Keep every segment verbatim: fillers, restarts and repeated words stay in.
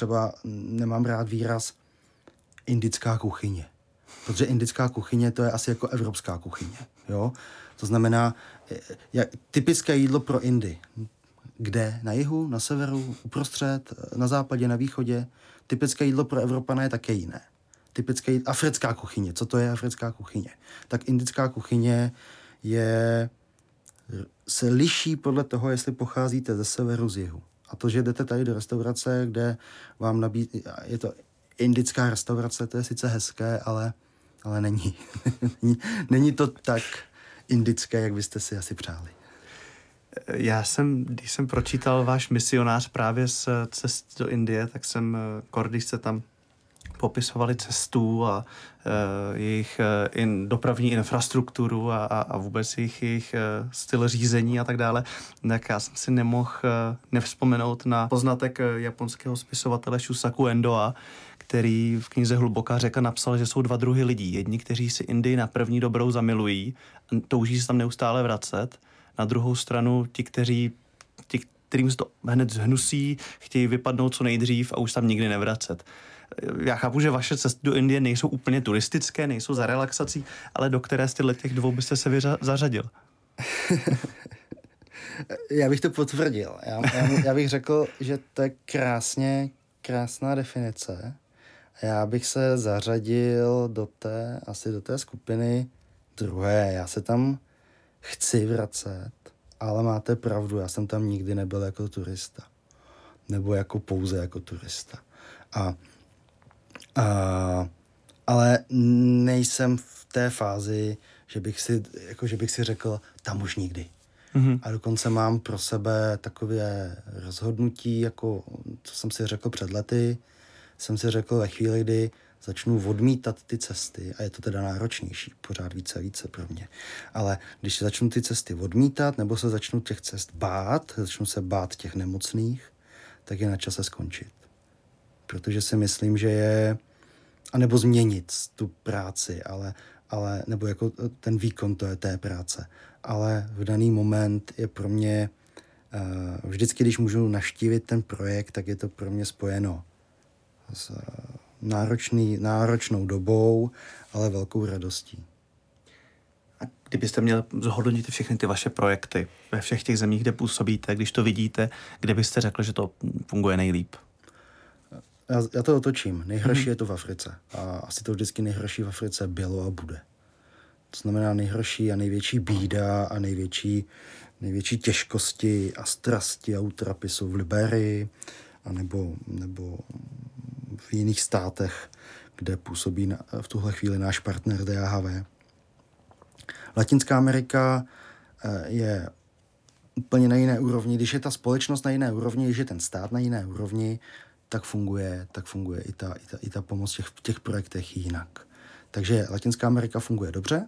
třeba nemám rád výraz indická kuchyně. Protože indická kuchyně to je asi jako evropská kuchyně. Jo? To znamená, jak, typické jídlo pro Indii. Kde? Na jihu, na severu, uprostřed, na západě, na východě. Typické jídlo pro Evropana je také jiné. Typické jídlo, africká kuchyně. Co to je africká kuchyně? Tak indická kuchyně je, se liší podle toho, jestli pocházíte ze severu, z jihu. A to, že jdete tady do restaurace, kde vám nabízí, je to indická restaurace, to je sice hezké, ale, ale není. není. Není to tak indické, jak byste si asi přáli. Já jsem, když jsem pročítal váš misionář právě z cest do Indie, tak jsem, když jste tam popisovali cestu a uh, jejich uh, in, dopravní infrastrukturu a, a, a vůbec jejich, jejich uh, styl řízení a tak dále, tak já jsem si nemohl uh, nevzpomenout na poznatek uh, japonského spisovatele Shusaku Endoa, který v knize Hluboká řeka napsal, že jsou dva druhy lidí. Jedni, kteří si Indii na první dobrou zamilují, touží se tam neustále vracet. Na druhou stranu ti, kteří, ti, kterým se to hned zhnusí, chtějí vypadnout co nejdřív a už tam nikdy nevracet. Já chápu, že vaše cesty do Indie nejsou úplně turistické, nejsou za relaxací, ale do které z těch dvou byste se vyřa- zařadil? Já bych to potvrdil. Já, já, já bych řekl, že to je krásně, krásná definice. Já bych se zařadil do té, asi do té skupiny druhé. Já se tam chci vracet, ale máte pravdu, já jsem tam nikdy nebyl jako turista. Nebo jako pouze jako turista. A, a, ale nejsem v té fázi, že bych si, jako, že bych si řekl, tam už nikdy. Mm-hmm. A dokonce mám pro sebe takové rozhodnutí, jako co jsem si řekl před lety, jsem si řekl ve chvíli, kdy začnu odmítat ty cesty, a je to teda náročnější, pořád více a více pro mě, ale když začnu ty cesty odmítat, nebo se začnu těch cest bát, začnu se bát těch nemocných, tak je na čase skončit. Protože si myslím, že je, anebo změnit tu práci, ale, ale nebo jako ten výkon to je té práce. Ale v daný moment je pro mě, uh, vždycky, když můžu navštívit ten projekt, tak je to pro mě spojeno s náročný, náročnou dobou, ale velkou radostí. A kdybyste měl zhodnotit všechny ty vaše projekty ve všech těch zemích, kde působíte, když to vidíte, kde byste řekl, že to funguje nejlíp? Já, já to otočím. Nejhorší hmm. je to v Africe. A asi to vždycky nejhorší v Africe bylo a bude. To znamená nejhorší a největší bída a největší, největší těžkosti a strasti a útrapy jsou v Liberii a nebo, nebo v jiných státech, kde působí na, v tuhle chvíli náš partner D A H V. Latinská Amerika je úplně na jiné úrovni. Když je ta společnost na jiné úrovni, když je ten stát na jiné úrovni, tak funguje, tak funguje i ta, i ta, i ta pomoc těch, v těch projektech jinak. Takže Latinská Amerika funguje dobře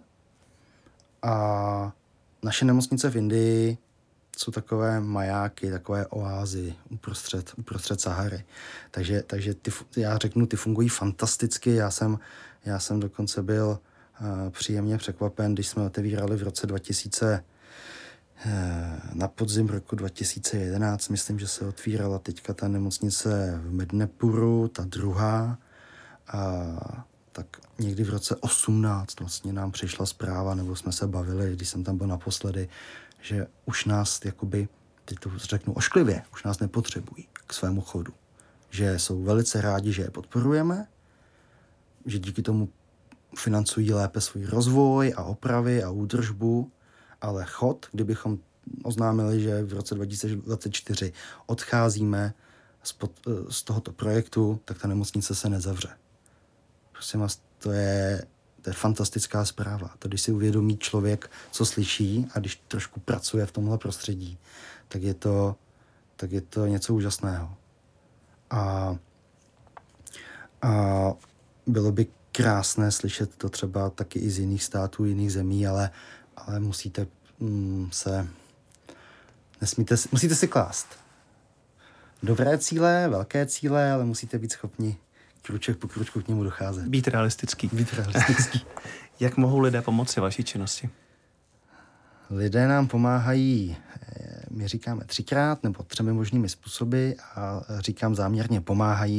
a naše nemocnice v Indii jsou takové majáky, takové oázy uprostřed, uprostřed Sahary. Takže, takže ty, já řeknu, ty fungují fantasticky. Já jsem, já jsem dokonce byl uh, příjemně překvapen, když jsme otevírali v roce dva tisíce, uh, na podzim roku dva tisíce jedenáct, myslím, že se otvírala teďka ta nemocnice v Mednepuru, ta druhá. Uh, tak někdy v roce osmnáct vlastně nám přišla zpráva, nebo jsme se bavili, když jsem tam byl naposledy, že už nás, jakoby, teď to řeknu ošklivě, už nás nepotřebují k svému chodu. Že jsou velice rádi, že je podporujeme, že díky tomu financují lépe svůj rozvoj a opravy a údržbu, ale chod, kdybychom oznámili, že v roce dva tisíce dvacet čtyři odcházíme z, pod, z tohoto projektu, tak ta nemocnice se nezavře. Prosím vás, to je, to je fantastická zpráva. To, když si uvědomí člověk, co slyší a když trošku pracuje v tomhle prostředí, tak je to, tak je to něco úžasného. A, a bylo by krásné slyšet to třeba taky i z jiných států, jiných zemí, ale, ale musíte mm, se, nesmíte, musíte si klást dobré cíle, velké cíle, ale musíte být schopni kruček po kručku k němu docházet. Být realistický. Být realistický. Jak mohou lidé pomoci vaší činnosti? Lidé nám pomáhají, my říkáme třikrát nebo třemi možnými způsoby a říkám záměrně pomáhají,